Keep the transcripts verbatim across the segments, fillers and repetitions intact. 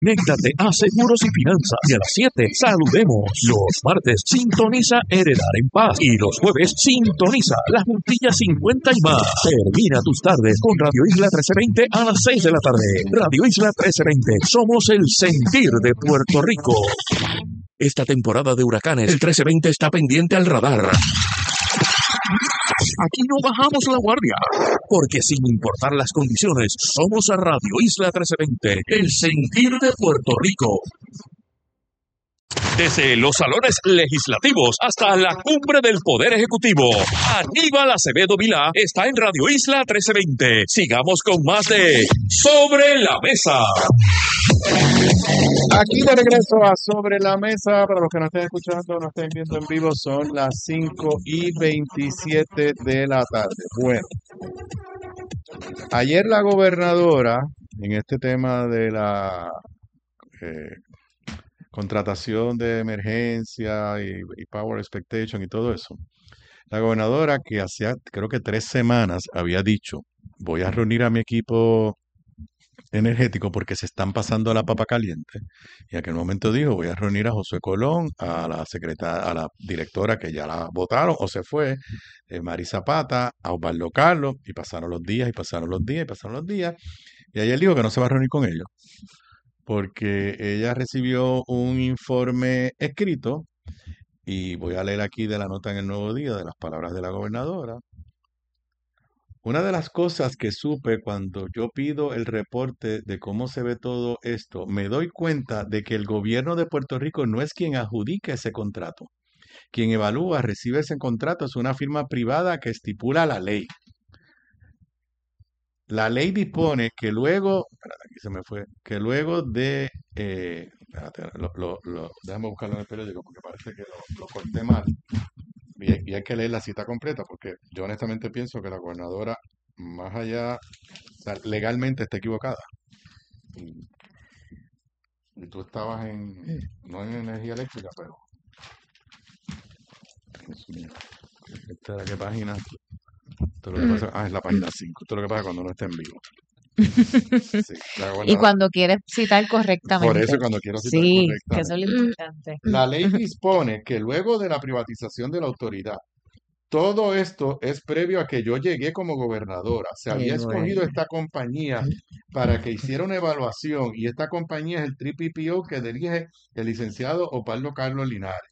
Conéctate a Seguros y Finanzas y a las siete saludemos. Los martes sintoniza Heredar en Paz y los jueves sintoniza Las Juntillas cincuenta y más. Termina tus tardes con Radio Isla trece veinte a las seis de la tarde. Radio Isla trece veinte, somos el sentir de Puerto Rico. Esta temporada de huracanes, el trece veinte está pendiente al radar. Aquí no bajamos la guardia, porque sin importar las condiciones, somos a Radio Isla trece veinte, el sentir de Puerto Rico. Desde los salones legislativos hasta la cumbre del Poder Ejecutivo, Aníbal Acevedo Vilá está en Radio Isla trece veinte. Sigamos con más de Sobre la Mesa. Aquí de regreso a Sobre la Mesa. Para los que nos estén escuchando, nos estén viendo en vivo, son las cinco y veintisiete de la tarde. Bueno, ayer la gobernadora, en este tema de la eh, contratación de emergencia y, y Power Expectation y todo eso, la gobernadora, que hacía creo que tres semanas había dicho, voy a reunir a mi equipo energético porque se están pasando la papa caliente, y en aquel momento dijo, voy a reunir a Josué Colón, a la secretaria, a la directora que ya la votaron o se fue, eh, Mari Zapata, a Osvaldo Carlos, y pasaron los días y pasaron los días y pasaron los días, y ayer dijo que no se va a reunir con ellos porque ella recibió un informe escrito, y voy a leer aquí de la nota en el Nuevo Día, de las palabras de la gobernadora. Una de las cosas que supe cuando yo pido el reporte de cómo se ve todo esto, me doy cuenta de que el gobierno de Puerto Rico no es quien adjudica ese contrato. Quien evalúa, recibe ese contrato, es una firma privada que estipula la ley. La ley dispone que luego, espérate, aquí se me fue, que luego de, eh, espérate, lo, lo, lo, déjame buscarlo en el periódico porque parece que lo, lo corté mal. Y hay, y hay que leer la cita completa porque yo honestamente pienso que la gobernadora, más allá, o sea, legalmente está equivocada. Y, y tú estabas en, no en energía eléctrica, pero, Dios mío, ¿esta era qué página? Esto es lo que pasa, ah, es la página cinco. Esto es lo que pasa cuando uno está en vivo. Sí, la Y gobernadora, cuando quieres citar por correctamente. eso cuando quiero citar Sí, que eso es correctamente. lo importante. La ley dispone que luego de la privatización de la autoridad, todo esto es previo a que yo llegué como gobernadora. Se Qué había escogido bueno. esta compañía para que hiciera una evaluación, y esta compañía es el T P P O que dirige el licenciado Osvaldo Carlos Linares.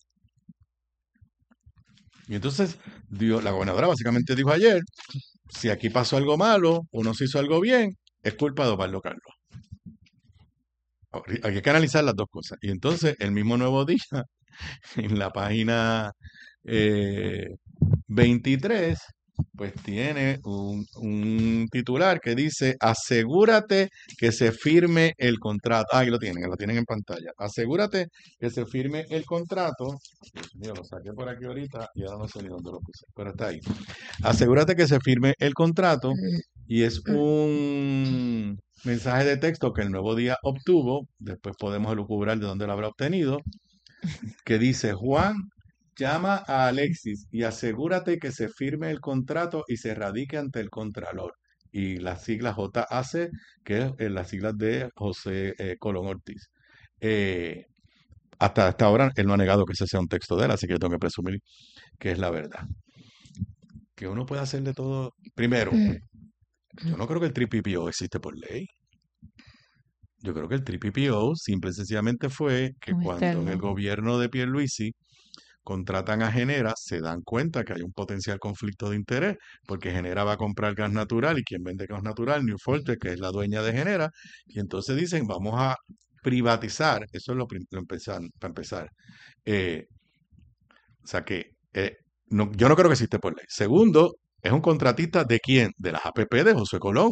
Y entonces dio, la gobernadora básicamente dijo ayer, si aquí pasó algo malo o no se hizo algo bien, es culpa de Osvaldo Carlos. Ahora, hay que analizar las dos cosas. Y entonces el mismo Nuevo Día, en la página eh, veintitrés, pues tiene un, un titular que dice, asegúrate que se firme el contrato. Ah, ahí lo tienen, lo tienen en pantalla. Asegúrate que se firme el contrato. Dios mío, lo saqué por aquí ahorita y ahora no sé ni dónde lo puse, pero está ahí. Asegúrate que se firme el contrato, y es un mensaje de texto que el Nuevo Día obtuvo, después podemos elucubrar de dónde lo habrá obtenido, que dice, Juan, llama a Alexis y asegúrate que se firme el contrato y se radique ante el Contralor. Y las siglas J A C, que es eh, las siglas de José eh, Colón Ortiz. Eh, hasta, hasta ahora él no ha negado que ese sea un texto de él, así que yo tengo que presumir que es la verdad. Que uno puede hacer de todo. Primero, yo no creo que el T P P O existe por ley. Yo creo que el T P P O simple y sencillamente fue que Un cuando en el externo. gobierno de Pierluisi contratan a Genera, se dan cuenta que hay un potencial conflicto de interés, porque Genera va a comprar gas natural, y quien vende gas natural, New Forte, que es la dueña de Genera, y entonces dicen, vamos a privatizar, eso es lo, prim- lo empezar, para empezar. Eh, o sea que eh, no, yo no creo que existe por ley. Segundo, es un contratista de quién? De las A P P de José Colón.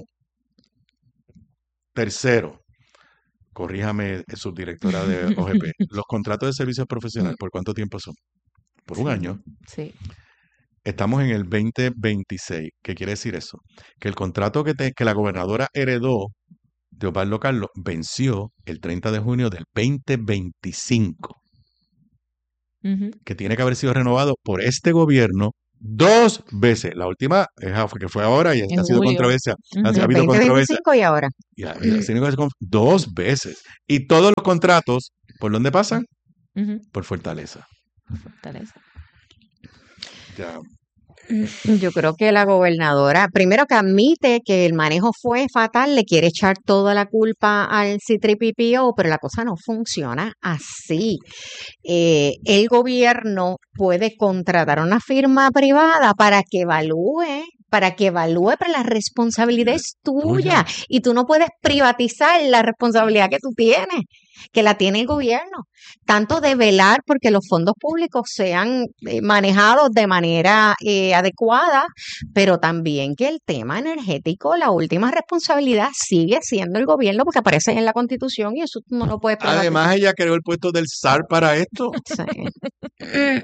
Tercero, corríjame, eh, subdirectora de O G P, los contratos de servicios profesionales, ¿por cuánto tiempo son? Por un Sí, año. sí. Estamos en el veinte veintiséis. ¿Qué quiere decir eso? Que el contrato que, te- que la gobernadora heredó de Osvaldo Carlos venció el treinta de junio del veinte veinticinco, Ujú. que tiene que haber sido renovado por este gobierno Dos veces. La última es a- que fue ahora y esta En ha sido julio. controversia. Ha, Ujú. ha habido veinte controversia. veinticinco y ahora. Y ha- y ha sido conf- dos veces. Y todos los contratos, ¿por dónde pasan? Ujú. Por Fortaleza. Fortaleza. Ya. Yo creo que la gobernadora, primero que admite que el manejo fue fatal, le quiere echar toda la culpa al C tres P P O, pero la cosa no funciona así. Eh, el gobierno puede contratar a una firma privada para que evalúe, para que evalúe, pero la responsabilidad es tuya Tuya. y tú no puedes privatizar la responsabilidad que tú tienes, que la tiene el gobierno, tanto de velar porque los fondos públicos sean eh, manejados de manera eh, adecuada, pero también que el tema energético, la última responsabilidad sigue siendo el gobierno porque aparece en la Constitución y eso tú no lo puedes privatizar. Además, ella creó el puesto del S A R para esto. Sí.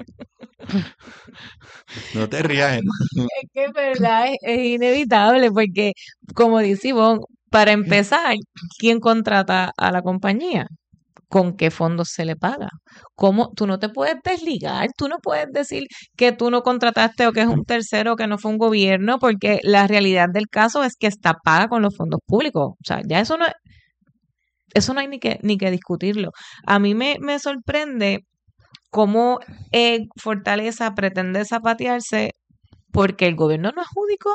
No te rías. Emma. Es que en verdad es, es inevitable porque, como dice Ivonne, para empezar, ¿quién contrata a la compañía? ¿Con qué fondos se le paga? ¿Cómo? Tú no te puedes desligar, tú no puedes decir que tú no contrataste o que es un tercero, que no fue un gobierno, porque la realidad del caso es que está paga con los fondos públicos. O sea, ya eso no es, eso no hay ni que, ni que discutirlo. A mí me, me sorprende cómo eh, Fortaleza pretende zapatearse porque el gobierno no adjudicó.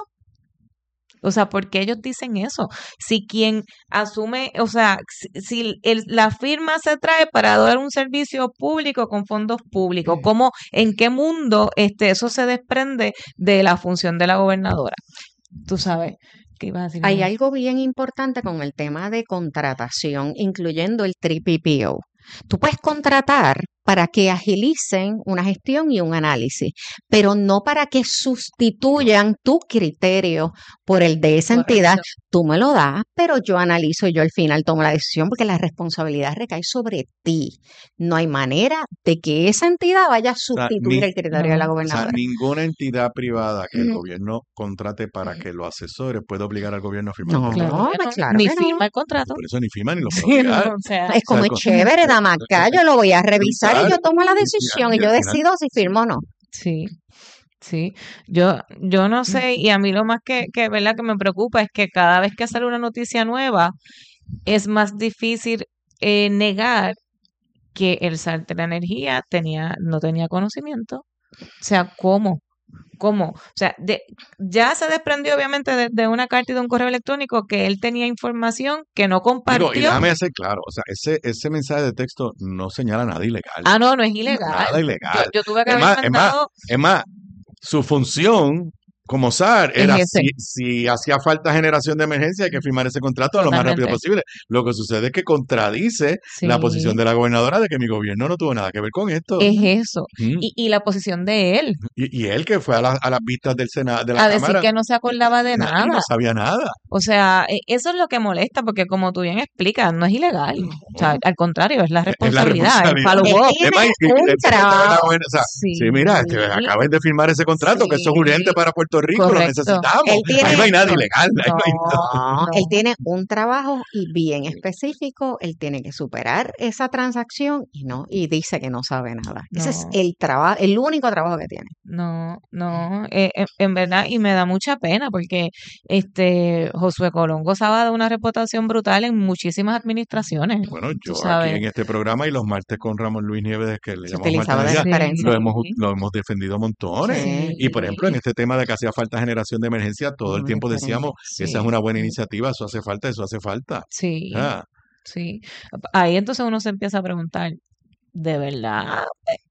O sea, ¿por qué ellos dicen eso? Si quien asume, o sea, si, si el- la firma se trae para dar un servicio público con fondos públicos, ¿cómo, en qué mundo este, eso se desprende de la función de la gobernadora? Tú sabes, ¿qué ibas a decir? Hay Ivonne? algo bien importante con el tema de contratación, incluyendo el tres P P O. Tú puedes contratar para que agilicen una gestión y un análisis, pero no para que sustituyan tu criterio por el de esa entidad. Correcto. Tú me lo das, pero yo analizo y yo al final tomo la decisión porque la responsabilidad recae sobre ti. No hay manera de que esa entidad vaya a O sea, sustituir ni- el criterio de la no. o sea, gobernadora. ninguna entidad privada que el Ujú. gobierno contrate para que lo asesore puede obligar al gobierno a firmar un No, Claro contrato. que pues no. claro Ni que no. firma el contrato. Por eso ni firma ni lo puede Sí, no, obligar. o sea, Es O sea, como es con- chévere, dama acá, yo lo voy a revisar y yo Exacto. tomo la Y- y- decisión y y yo al final- decido si firmo o no. sí. Sí, yo, yo no sé, y a mí lo más que, que, ¿verdad? que me preocupa es que cada vez que sale una noticia nueva, es más difícil eh, negar que el S A R de la energía tenía, no tenía conocimiento. O sea, ¿cómo? ¿Cómo? O sea, de, ya se desprendió obviamente de, de una carta y de un correo electrónico que él tenía información que no Digo, y compartió. déjame ser claro, o sea, ese, ese mensaje de texto no señala nada ilegal. Ah, no, no es ilegal. Nada Yo, ilegal. yo tuve que Es haber más, es más, mandado, es más, su función como S A R Es era ese. si, si hacía falta generación de emergencia, hay que firmar ese contrato lo más rápido Totalmente. posible. Lo que sucede es que contradice la Sí. posición de la gobernadora de que mi gobierno no tuvo nada que ver con esto. Es eso. Mm. Y, y la posición de él, Y, y él que fue a, la- a las vistas del Senado, de la a decir Cámara, que no se acordaba de na- y no nada. sabía nada. O sea, e- eso es lo que molesta, porque como tú bien explicas, no es ilegal. O sea, al contrario, es la Es la responsabilidad, es responsabilidad. follow Él up. tiene Además, y- y- un y- y- trabajo. o sea, sí, Sí. mira, este, acabas de firmar ese contrato, que eso es urgente Sí. para Puerto Rico, lo Correcto. necesitamos. Él tiene- Ahí no hay nada no, ilegal. ahí no hay nada. No, No. él tiene un trabajo y bien específico, él tiene que superar esa transacción y no, y dice que no sabe nada. Ese es No. el trabajo, el único trabajo que tiene. No, no, eh, en, en verdad, y me da mucha pena porque este Josué Colón gozaba de una reputación brutal en muchísimas administraciones. Bueno, Tú yo sabes. aquí en este programa y los martes con Ramón Luis Nieves, que le Se llamamos utilizaba de Martes de Día, referencia. lo hemos, Sí. lo hemos defendido montones. Sí. Y por ejemplo, en este tema de que hacía falta generación de emergencia, todo el Como tiempo referencia. decíamos, Sí. esa es una buena iniciativa, eso hace falta, eso hace falta. Sí, Ah, sí. Ahí entonces uno se empieza a preguntar, ¿de verdad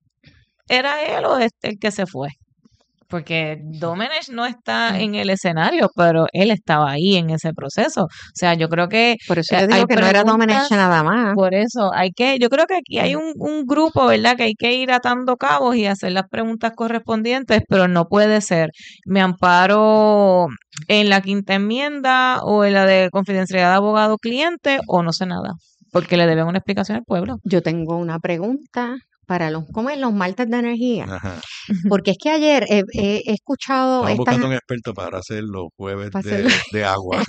era él o este el que se fue? Porque Domenech no está en el escenario, pero él estaba ahí en ese proceso. O sea, yo creo que Por eso Eh, yo digo hay que no era preguntas- Domenech nada más. por eso hay que, yo creo que aquí hay un, un grupo, ¿verdad? Que hay que ir atando cabos y hacer las preguntas correspondientes, pero no puede ser. Me amparo en la quinta enmienda o en la de confidencialidad de abogado cliente o no sé nada, porque le deben una explicación al pueblo. Yo tengo una pregunta para los, ¿cómo es? Los martes de energía. Ajá. Porque es que ayer he, he- he escuchado Estamos estas... buscando un experto para hacer los jueves para de, hacerlo. de agua.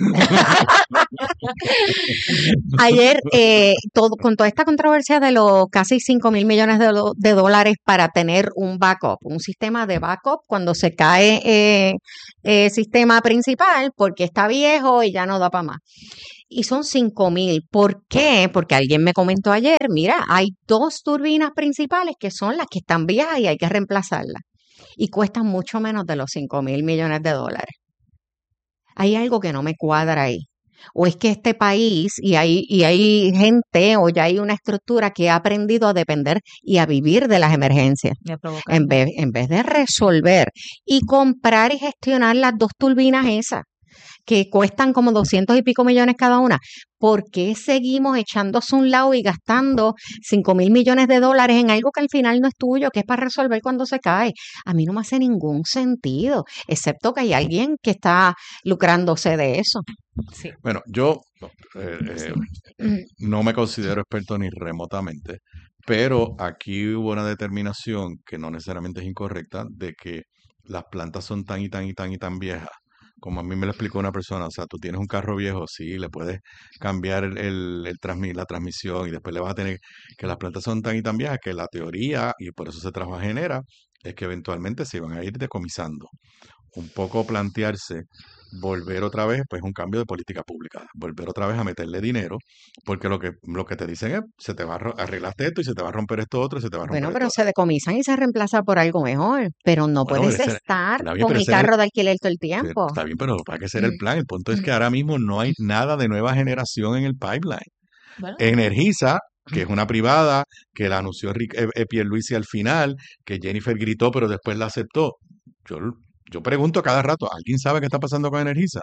Ayer, eh, todo, con toda esta controversia de los casi cinco mil millones de, do- de dólares para tener un backup, un sistema de backup cuando se cae eh, el sistema principal porque está viejo y ya no da para más. Y son cinco mil. ¿Por qué? Porque alguien me comentó ayer, mira, hay dos turbinas principales que son las que están viejas y hay que reemplazarlas. Y cuestan mucho menos de los cinco mil millones de dólares. Hay algo que no me cuadra ahí. O es que este país y hay, y hay gente o ya hay una estructura que ha aprendido a depender y a vivir de las emergencias Ya provoca. en vez, en vez de resolver y comprar y gestionar las dos turbinas esas que cuestan como doscientos y pico millones cada una. ¿Por qué seguimos echándose un lado y gastando cinco mil millones de dólares en algo que al final no es tuyo, que es para resolver cuando se cae? A mí no me hace ningún sentido, excepto que hay alguien que está lucrándose de eso. Sí. Bueno, yo eh, eh, no me considero experto ni remotamente, pero aquí hubo una determinación que no necesariamente es incorrecta de que las plantas son tan y tan y tan y tan viejas. Como a mí me lo explicó una persona, o sea, tú tienes un carro viejo, sí, le puedes cambiar el, el, el transmi- la transmisión y después le vas a tener que las plantas son tan y tan viejas que la teoría, y por eso se trabaja a Genera, es que eventualmente se van a ir decomisando. Un poco plantearse volver otra vez, pues un cambio de política pública, volver otra vez a meterle dinero, porque lo que lo que te dicen es, se te va a ro- arreglaste esto y se te va a romper esto otro y se te va a romper Bueno, esto pero otro. se decomisan y se reemplaza por algo mejor, pero no Bueno, puedes pero ese, estar está bien, con pero el ese es el, carro de alquiler todo el pero tiempo. está bien, pero para qué ser el Mm, plan. El punto es mm, que ahora mismo no hay nada de nueva generación en el pipeline. Bueno, Energisa, que es una privada, que la anunció Ric- eh, eh, Pierluisi al final, que Jennifer gritó, pero después la aceptó. Yo, yo pregunto cada rato, ¿alguien sabe qué está pasando con Energisa?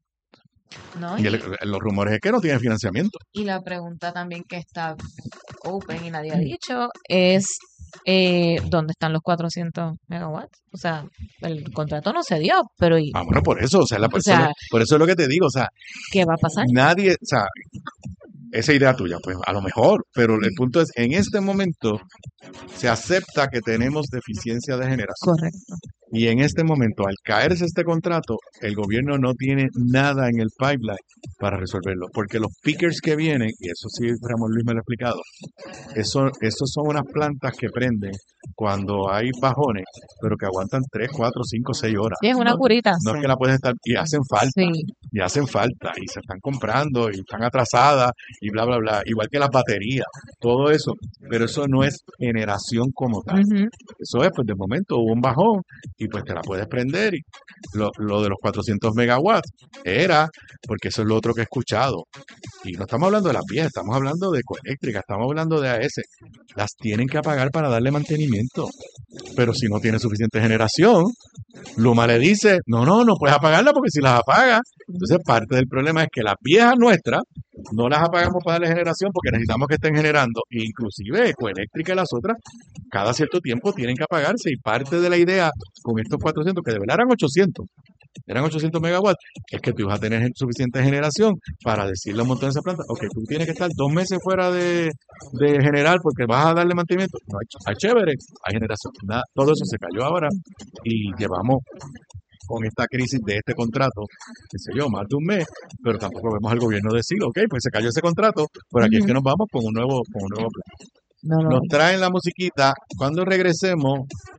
¿no? Y el- Y, los rumores es que no tiene financiamiento. y la pregunta también que está open y nadie ha dicho es eh, ¿dónde están los cuatrocientos megawatts? O sea, el contrato no se dio, pero ¿y, Ah, bueno, por eso, o sea, la o persona, sea, por eso es lo que te digo, o sea, qué va a pasar? nadie, o sea, esa idea tuya, pues a lo mejor, pero el punto es, en este momento se acepta que tenemos deficiencia de generación. Correcto. Y en este momento, al caerse este contrato, el gobierno no tiene nada en el pipeline para resolverlo, porque los pickers que vienen, y eso sí Ramón Luis me lo ha explicado, eso, esos son unas plantas que prenden cuando hay bajones, pero que aguantan tres, cuatro, cinco, seis horas. Sí, es una No, curita. no sí. es que la puedes estar, y hacen falta, Sí. y hacen falta, y se están comprando, y están atrasadas, y bla, bla, bla, igual que las baterías, todo eso, pero eso no es generación como tal. Ujú. Eso es, pues de momento hubo un bajón y pues te la puedes prender. Y lo, lo de los cuatrocientos megawatts era, porque eso es lo otro que he escuchado. Y no estamos hablando de las viejas, estamos hablando de ecoeléctricas, estamos hablando de A S. Las tienen que apagar para darle mantenimiento. Pero si no tiene suficiente generación, Luma le dice, no, no, no puedes apagarla porque si las apagas, entonces parte del problema es que las viejas nuestras no las apagamos para darle generación porque necesitamos que estén generando, e inclusive Ecoeléctrica y las otras, cada cierto tiempo tienen que apagarse y parte de la idea con estos cuatrocientos, que de verdad eran ochocientos, eran ochocientos megawatts, es que tú vas a tener suficiente generación para decirle a un montón de esas plantas, ok, tú tienes que estar dos meses fuera de, de generar porque vas a darle mantenimiento. No, hay, hay chévere, hay generación. Nada, todo eso se cayó ahora y llevamos con esta crisis de este contrato, qué sé yo, más de un mes, pero tampoco vemos al gobierno decir, ok, pues se cayó ese contrato, por aquí es que nos vamos con un nuevo, con un nuevo plan. No, no. Nos traen la musiquita, cuando regresemos,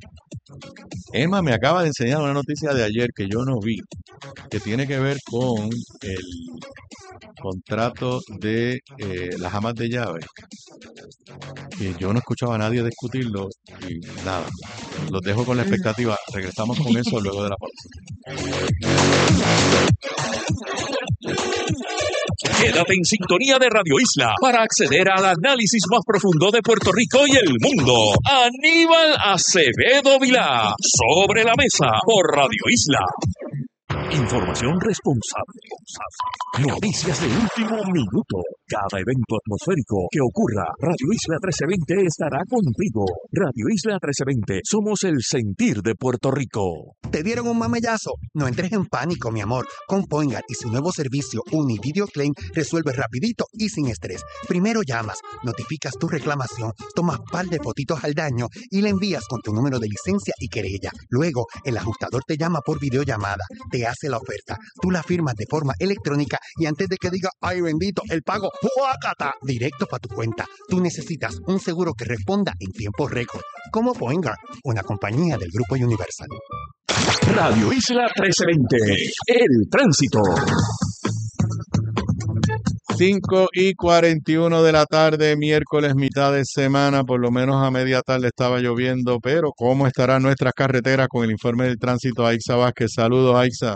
Emma me acaba de enseñar una noticia de ayer que yo no vi, que tiene que ver con el contrato de eh, las amas de llave, que yo no escuchaba a nadie discutirlo y nada, los dejo con la expectativa. Regresamos con eso luego de la pausa. Quédate en sintonía de Radio Isla para acceder al análisis más profundo de Puerto Rico y el mundo. Aníbal Acevedo Vilá, sobre la mesa por Radio Isla. Información responsable, Noticias de último minuto. Cada evento atmosférico que ocurra, Radio Isla trece veinte estará contigo. Radio Isla trece veinte, somos el sentir de Puerto Rico. ¿Te dieron un mamellazo? No entres en pánico, mi amor. Con Poingar y su nuevo servicio Univideo Claim resuelve rapidito y sin estrés. Primero llamas, notificas tu reclamación, tomas par de fotitos al daño y le envías con tu número de licencia y querella. Luego, el ajustador te llama por videollamada, te hace la oferta, tú la firmas de forma electrónica y antes de que diga, ay bendito, el pago, ¡huácata!, directo para tu cuenta. Tú necesitas un seguro que responda en tiempo récord, como Poingar, una compañía del Grupo Universal. Radio Isla trece veinte, el tránsito. cinco y cuarenta y uno de la tarde, miércoles, mitad de semana, por lo menos a media tarde estaba lloviendo, pero ¿cómo estarán nuestras carreteras? Con el informe del tránsito, Aixa Vázquez. Saludos, Aixa.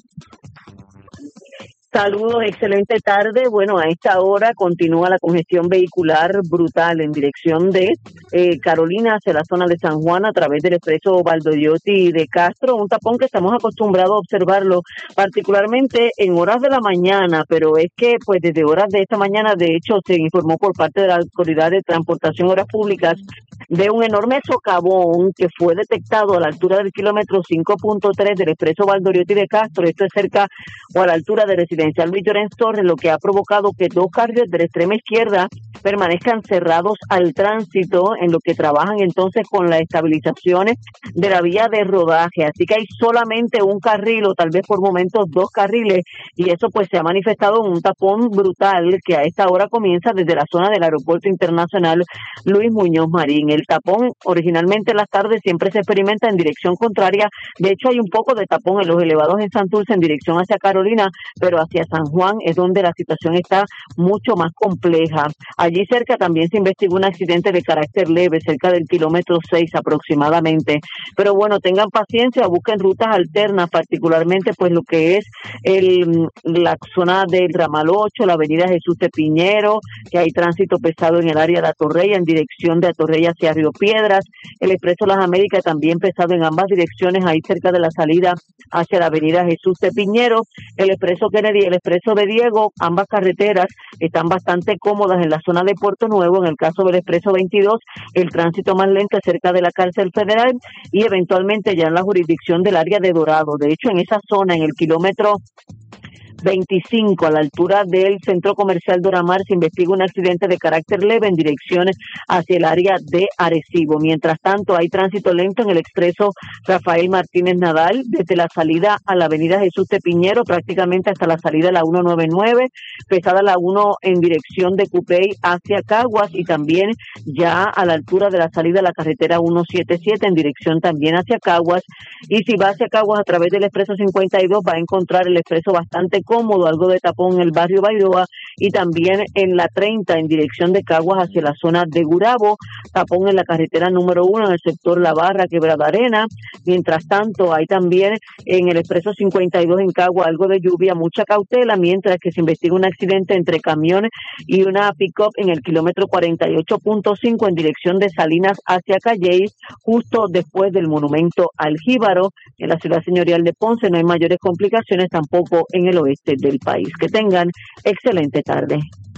Saludos, excelente tarde. Bueno, a esta hora continúa la congestión vehicular brutal en dirección de eh, Carolina hacia la zona de San Juan a través del expreso Valdoriotti de Castro, un tapón que estamos acostumbrados a observarlo particularmente en horas de la mañana, pero es que pues desde horas de esta mañana, de hecho, se informó por parte de la Autoridad de Transportación Obras Públicas de un enorme socavón que fue detectado a la altura del kilómetro cinco punto tres del expreso Valdoriotti de Castro. Esto es cerca o a la altura de Residencia Luis Llorens Torres, lo que ha provocado que dos carriles de la extrema izquierda permanezcan cerrados al tránsito, en lo que trabajan entonces con las estabilizaciones de la vía de rodaje. Así que hay solamente un carril o tal vez por momentos dos carriles, y eso pues se ha manifestado en un tapón brutal que a esta hora comienza desde la zona del Aeropuerto Internacional Luis Muñoz Marín. El tapón originalmente en las tardes siempre se experimenta en dirección contraria. De hecho, hay un poco de tapón en los elevados en Santurce en dirección hacia Carolina, pero hacia San Juan es donde la situación está mucho más compleja. Allí cerca también se investigó un accidente de carácter leve, cerca del kilómetro seis aproximadamente. Pero bueno, tengan paciencia, busquen rutas alternas, particularmente pues lo que es el la zona del ramal ocho, la avenida Jesús de Piñero, que hay tránsito pesado en el área de Atorrey, en dirección de Atorrey hacia Río Piedras, el expreso Las Américas también pesado en ambas direcciones, ahí cerca de la salida hacia la avenida Jesús de Piñero, el expreso Kennedy y el expreso de Diego, ambas carreteras están bastante cómodas en la zona de Puerto Nuevo. En el caso del expreso veintidós, el tránsito más lento es cerca de la cárcel federal y eventualmente ya en la jurisdicción del área de Dorado. De hecho, en esa zona, en el kilómetro veinticinco, a la altura del centro comercial Doramar, se investiga un accidente de carácter leve en dirección hacia el área de Arecibo. Mientras tanto, hay tránsito lento en el expreso Rafael Martínez Nadal, desde la salida a la avenida Jesús de Piñero, prácticamente hasta la salida a la ciento noventa y nueve, pesada la uno en dirección de Cupey hacia Caguas, y también ya a la altura de la salida a la carretera ciento setenta y siete en dirección también hacia Caguas. Y si va hacia Caguas a través del expreso cincuenta y dos, va a encontrar el expreso bastante cómodo, algo de tapón en el barrio Bairoa y también en la treinta en dirección de Caguas hacia la zona de Gurabo, tapón en la carretera número uno en el sector La Barra, Quebrada Arena. Mientras tanto, hay también en el expreso cincuenta y dos en Caguas algo de lluvia, mucha cautela, mientras que se investiga un accidente entre camión y una pick-up en el kilómetro cuarenta y ocho punto cinco en dirección de Salinas hacia Calley, justo después del monumento al Jíbaro. En la ciudad señorial de Ponce no hay mayores complicaciones, tampoco en el oeste del país. Que tengan excelente tarde.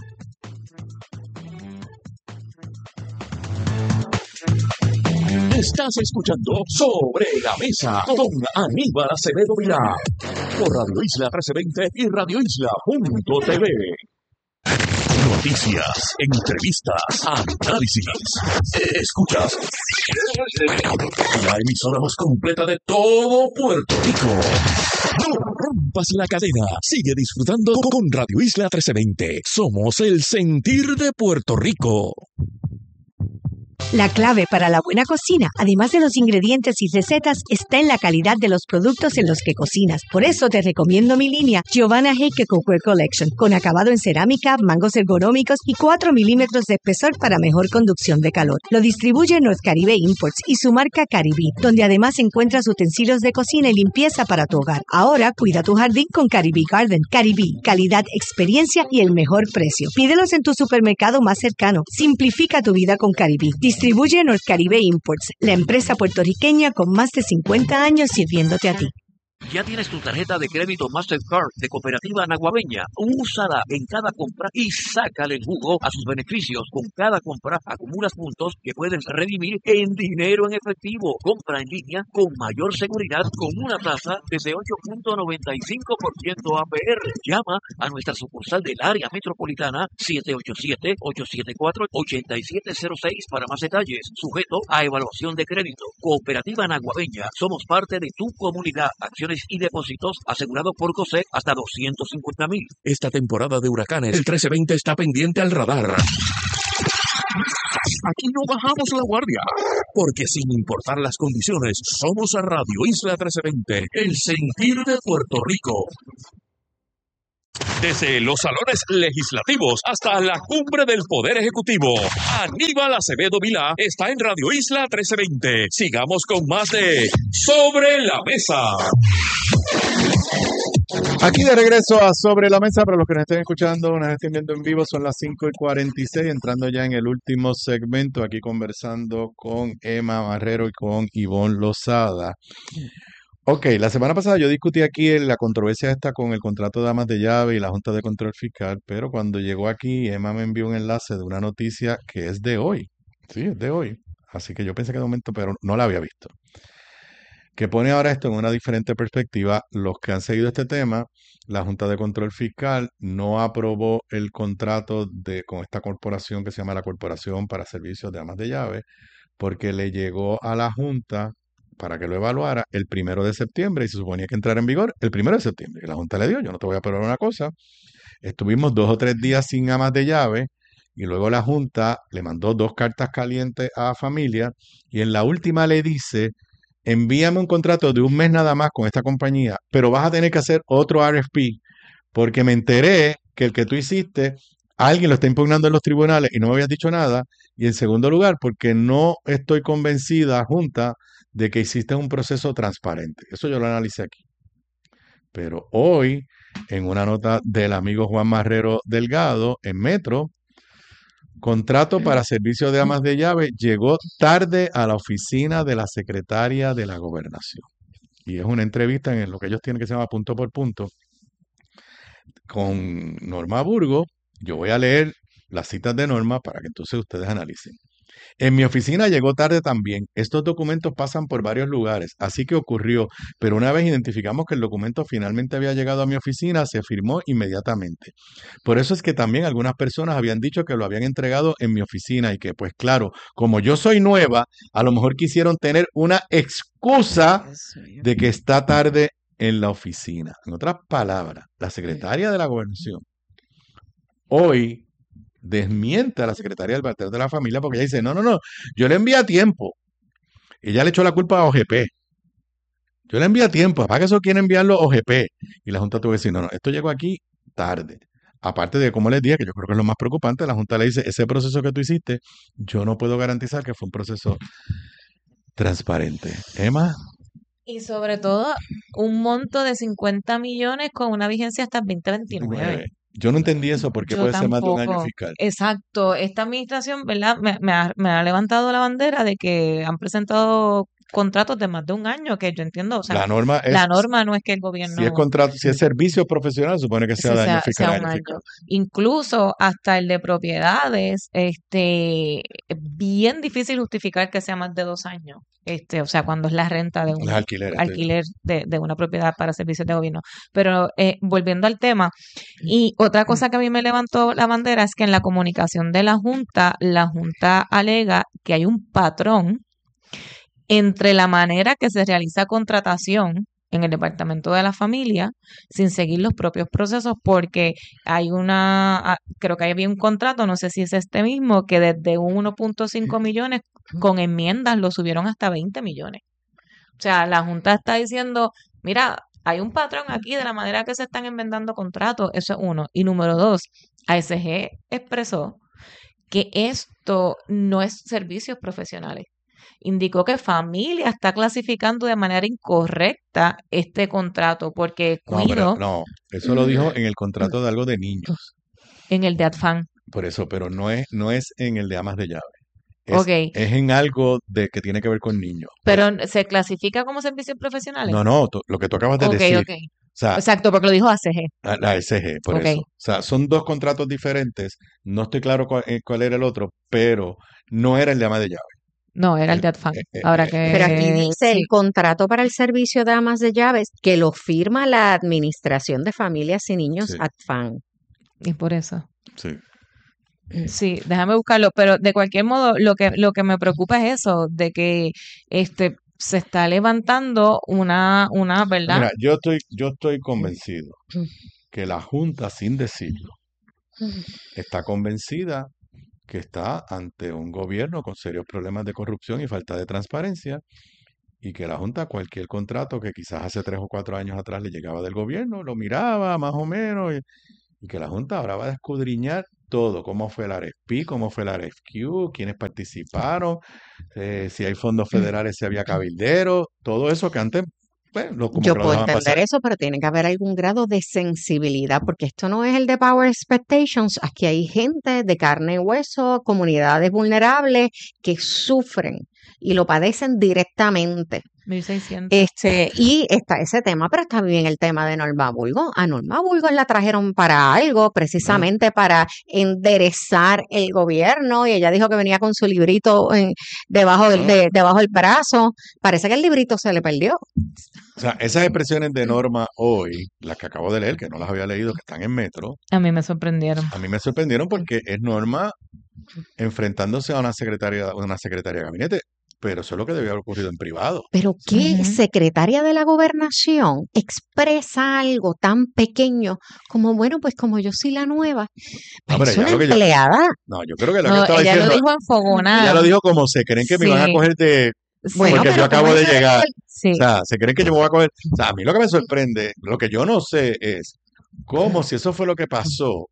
Estás escuchando Sobre la Mesa con Aníbal Acevedo Vilá por Radio Isla trece veinte y Radio Isla punto t v. Noticias, entrevistas, análisis. Escuchas la emisora más completa de todo Puerto Rico. No rompas la cadena. Sigue disfrutando con Radio Isla trece veinte. Somos el sentir de Puerto Rico. La clave para la buena cocina, además de los ingredientes y recetas, está en la calidad de los productos en los que cocinas. Por eso te recomiendo mi línea Giovanna Heike Cookware Collection, con acabado en cerámica, mangos ergonómicos y cuatro milímetros de espesor para mejor conducción de calor. Lo distribuye North Caribe Imports y su marca Caribí, donde además encuentras utensilios de cocina y limpieza para tu hogar. Ahora cuida tu jardín con Caribí Garden. Caribí, calidad, experiencia y el mejor precio. Pídelos en tu supermercado más cercano. Simplifica tu vida con Caribí. Distribuye North Caribe Imports, la empresa puertorriqueña con más de cincuenta años sirviéndote a ti. ¿Ya tienes tu tarjeta de crédito Mastercard de Cooperativa Naguabeña? Úsala en cada compra y sácale el jugo a sus beneficios. Con cada compra acumulas puntos que puedes redimir en dinero en efectivo. Compra en línea con mayor seguridad con una tasa desde ocho punto noventa y cinco por ciento A P R. Llama a nuestra sucursal del área metropolitana siete ocho siete, ocho siete cuatro, ocho siete cero seis para más detalles. Sujeto a evaluación de crédito. Cooperativa Naguabeña. Somos parte de tu comunidad. Acciones y depósitos asegurados por COSEC hasta doscientos cincuenta mil. Esta temporada de huracanes, el trece veinte está pendiente al radar. Aquí no bajamos la guardia, porque sin importar las condiciones, somos a Radio Isla trece veinte, el sentir de Puerto Rico. Desde los salones legislativos hasta la cumbre del Poder Ejecutivo, Aníbal Acevedo Vilá está en Radio Isla trece veinte. Sigamos con más de Sobre la Mesa. Aquí de regreso a Sobre la Mesa, para los que nos estén escuchando, nos estén viendo en vivo, son las cinco y cuarenta y seis, entrando ya en el último segmento, aquí conversando con Emma Marrero y con Ivonne Lozada. Ok, la semana pasada yo discutí aquí la controversia esta con el contrato de amas de llave y la Junta de Control Fiscal, pero cuando llegó aquí, Emma me envió un enlace de una noticia que es de hoy. Sí, es de hoy. Así que yo pensé que de momento, pero no la había visto. Que pone ahora esto en una diferente perspectiva. Los que han seguido este tema, la Junta de Control Fiscal no aprobó el contrato de, con esta corporación que se llama la Corporación para Servicios de Amas de Llave, porque le llegó a la Junta para que lo evaluara el primero de septiembre y se suponía que entrara en vigor el primero de septiembre. Y la Junta le dio, yo no te voy a aprobar una cosa. Estuvimos dos o tres días sin amas de llave y luego la Junta le mandó dos cartas calientes a familia y en la última le dice, envíame un contrato de un mes nada más con esta compañía, pero vas a tener que hacer otro R F P porque me enteré que el que tú hiciste, alguien lo está impugnando en los tribunales y no me habías dicho nada. Y en segundo lugar, porque no estoy convencida, Junta, de que hiciste un proceso transparente. Eso yo lo analicé aquí. Pero hoy, en una nota del amigo Juan Marrero Delgado en Metro, contrato para servicio de amas de llave llegó tarde a la oficina de la secretaria de la Gobernación. Y es una entrevista en lo que ellos tienen que se llama punto por punto con Norma Burgo. Yo voy a leer las citas de Norma para que entonces ustedes analicen. En mi oficina llegó tarde también. Estos documentos pasan por varios lugares, así que ocurrió, pero una vez identificamos que el documento finalmente había llegado a mi oficina, se firmó inmediatamente. Por eso es que también algunas personas habían dicho que lo habían entregado en mi oficina y que, pues claro, como yo soy nueva, a lo mejor quisieron tener una excusa de que está tarde en la oficina. En otras palabras, la secretaria de la Gobernación hoy desmiente a la secretaria del Bienestar de la Familia porque ella dice, no, no, no, yo le envié a tiempo. Ella le echó la culpa a O G P. Yo le envié a tiempo, para que eso quiere enviarlo a O G P. Y la Junta tuvo que decir, no, no, esto llegó aquí tarde. Aparte de, como les dije, que yo creo que es lo más preocupante, la Junta le dice, ese proceso que tú hiciste, yo no puedo garantizar que fue un proceso transparente. Emma. Y sobre todo, un monto de cincuenta millones con una vigencia hasta el veinte veintinueve. Yo no entendí eso, porque Yo puede ser más de un año tampoco. fiscal. Exacto. Esta administración, ¿verdad? Me, me ha, me ha levantado la bandera de que han presentado contratos de más de un año, que yo entiendo, o sea, La norma es, la norma no es que el gobierno... si es contrato, si es servicio profesional, supone que sea ese de año sea, fiscal, sea año un año. fiscal. Incluso hasta el de propiedades, este, es bien difícil justificar que sea más de dos años. Este, o sea, cuando es la renta de un Las alquileres, sí. alquiler de, de una propiedad para servicios de gobierno. Pero eh, volviendo al tema, y otra cosa que a mí me levantó la bandera es que en la comunicación de la Junta, la Junta alega que hay un patrón entre la manera que se realiza contratación en el Departamento de la Familia sin seguir los propios procesos, porque hay una, creo que había un contrato, no sé si es este mismo, que desde uno punto cinco millones con enmiendas lo subieron hasta veinte millones. O sea, la Junta está diciendo, mira, hay un patrón aquí de la manera que se están enmendando contratos, eso es uno. Y número dos, A S G expresó que esto no es servicios profesionales. Indicó que Familia está clasificando de manera incorrecta este contrato porque No, Cuido pero no, eso lo dijo en el contrato de algo de niños. en el de ADFAN. Por eso, pero no es, no es en el de amas de llave. Es, Ok, es en algo de que tiene que ver con niños. pero ¿se clasifica como servicios profesionales? No, no, tú- lo que tú acabas de Ok, decir. ok. O sea, Exacto, porque lo dijo A C G. la, la S G, por Ok. eso. O sea, son dos contratos diferentes. No estoy claro cuál, eh, cuál era el otro, pero no era el de ama de llave. No, era el El- de Adfan. eh, eh, Ahora eh, Pero aquí que dice sí. el contrato para el servicio de amas de llaves que lo firma la Administración de Familias y Niños Sí, ACFAN. Y por eso. sí. Sí, déjame buscarlo, pero de cualquier modo lo que lo que me preocupa es eso, de que este se está levantando una una, ¿verdad? Mira, yo estoy, yo estoy convencido que la Junta, sin decirlo, está convencida que está ante un gobierno con serios problemas de corrupción y falta de transparencia, y que la Junta, cualquier contrato que quizás hace tres o cuatro años atrás le llegaba del gobierno, lo miraba más o menos, y, y que la Junta ahora va a escudriñar todo, cómo fue el R F P, cómo fue el R F Q, quiénes participaron, eh, si hay fondos federales, si había cabilderos, todo eso que antes, pues, lo, como Yo que lo puedo dejaban entender pasar. eso, pero tiene que haber algún grado de sensibilidad, porque esto no es el de Power Expectations. Aquí hay gente de carne y hueso, comunidades vulnerables que sufren y lo padecen directamente. mil seiscientos. Este, y está ese tema, pero está bien el tema de Norma Burgos. A Norma Burgos la trajeron para algo, Bueno, precisamente para enderezar el gobierno, y ella dijo que venía con su librito en- debajo del, bueno, de- debajo del brazo. Parece que el librito se le perdió. o sea, esas expresiones de Norma hoy, las que acabo de leer, que no las había leído, que están en Metro, A mí me sorprendieron. a mí me sorprendieron porque es Norma enfrentándose a una secretaria, una secretaria de gabinete, pero eso es lo que debió haber ocurrido en privado. Pero ¿qué Ujú. secretaria de la gobernación expresa algo tan pequeño como, bueno, pues como yo soy la nueva? No, Pero pero es ya una lo que yo, empleada. no, yo creo que lo que No, estaba ella lo diciendo, dijo ella lo enfogonada. dijo como se creen que me iban a Sí, coger de, Bueno, porque sí, yo pero ¿cómo acabo de ella llegar. debe- O sí. sea, se creen que yo me voy a coger. O sea, a mí lo que me sorprende, lo que yo no sé es cómo, si eso fue lo que pasó,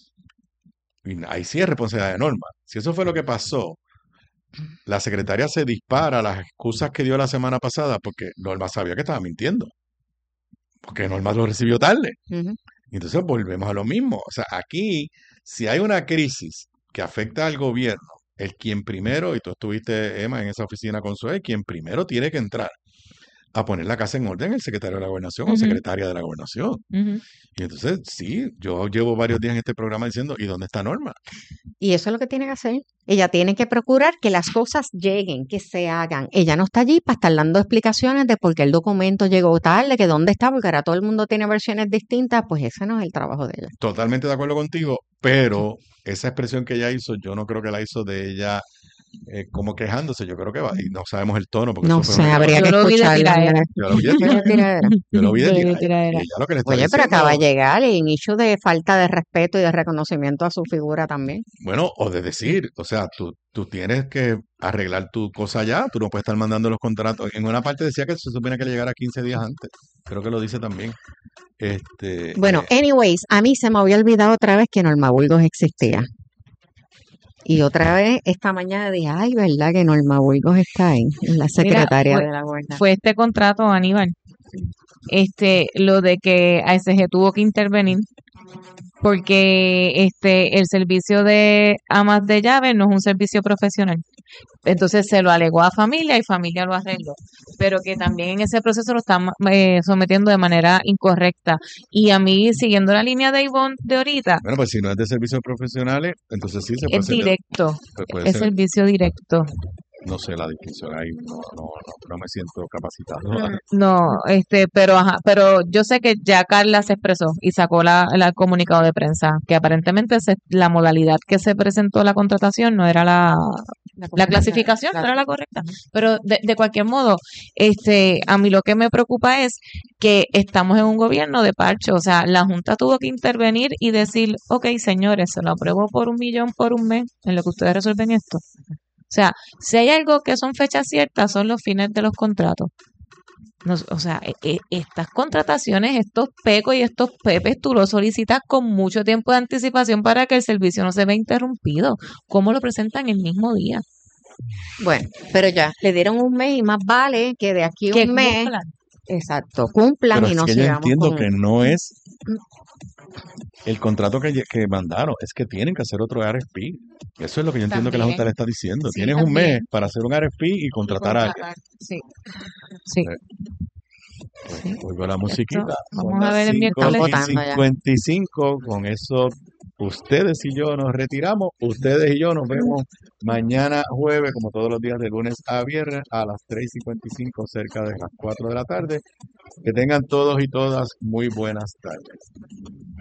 y ahí sí es responsabilidad de Norma, si eso fue lo que pasó, la secretaria se dispara a las excusas que dio la semana pasada porque Norma sabía que estaba mintiendo, porque Norma lo recibió tarde. Ujú. Y entonces volvemos a lo mismo. O sea, aquí, si hay una crisis que afecta al gobierno, el quien primero, y tú estuviste, Emma, en esa oficina con Zoe, quien primero tiene que entrar a poner la casa en orden, el secretario de la gobernación o Ujú, secretaria de la gobernación. ujú. Y entonces, sí, yo llevo varios días en este programa diciendo, ¿y dónde está Norma? Y eso es lo que tiene que hacer. Ella tiene que procurar que las cosas lleguen, que se hagan. Ella no está allí para estar dando explicaciones de por qué el documento llegó tarde, que dónde está, porque ahora todo el mundo tiene versiones distintas. Pues ese no es el trabajo de ella. Totalmente de acuerdo contigo, pero esa expresión que ella hizo, yo no creo que la hizo de ella eh, como quejándose, yo creo que va, y no sabemos el tono, porque No eso fue sé, una habría Yo que lo vi de escucharla. tiradera. yo lo vi de Fue de tiradera, tiradera. yo lo vi de Lo vi de tiradera, y tiradera. ella lo que le está Oye, pero acaba de diciendo, llegar y inicio de falta de respeto y de reconocimiento a su figura también. bueno, o de decir, o sea, tú, tú tienes que arreglar tu cosa ya, tú no puedes estar mandando los contratos. En una parte decía que se supone que le llegara quince días antes, creo que lo dice también. Este, Bueno, eh, anyways, a mí se me había olvidado otra vez que Norma Burgos existía. sí, Y otra vez esta mañana dije, ay, ¿verdad que Norma Burgos está ahí? Es la Mira, secretaria fue, de la gobernación. fue este contrato, Aníbal, este, lo de que A S G tuvo que intervenir porque este el servicio de amas de llave no es un servicio profesional. Entonces se lo alegó a familia y familia lo arregló, pero que también en ese proceso lo están eh, sometiendo de manera incorrecta. Y a mí, siguiendo la línea de Ivonne de ahorita, bueno, pues si no es de servicios profesionales, entonces sí se puede es ser, de- directo, pues puede es ser, servicio directo. no sé la distinción ahí, no, no, no, no me siento capacitado. No, este, pero ajá, pero yo sé que ya Carla se expresó y sacó la, la comunicado de prensa, que aparentemente se- la modalidad que se presentó la contratación no era la, La la correcta, clasificación, no claro. era la correcta. Pero de, de cualquier modo, este, a mí lo que me preocupa es que estamos en un gobierno de parcho, o sea, la Junta tuvo que intervenir y decir, ok, señores, se lo apruebo por un millón por un mes en lo que ustedes resuelven esto. O sea, si hay algo que son fechas ciertas, son los fines de los contratos. Nos- o sea, e- e- estas contrataciones, estos pecos y estos pepes, tú los solicitas con mucho tiempo de anticipación para que el servicio no se vea interrumpido. ¿Cómo lo presentan el mismo día? Bueno, pero ya, le dieron un mes y más vale que de aquí a Que un mes, cumplan. exacto, cumplan Pero y es no que yo sigamos entiendo con... que no es el contrato que, lle- que mandaron es que tienen que hacer otro R F P. Eso es lo que yo entiendo que la Junta También. le está diciendo. Sí, Tienes un mes también. para hacer un R F P y Y contratar a alguien. contratar. Sí. Sí. Eh, Pues Sí. oigo la Esto, musiquita. Son vamos a las ver el cinco miércoles. Están y votando ya. cincuenta y cinco. Con eso, ustedes y yo nos retiramos. Ustedes y yo nos vemos mañana jueves, como todos los días de lunes a viernes, a las tres y cincuenta y cinco, cerca de las cuatro de la tarde. Que tengan todos y todas muy buenas tardes.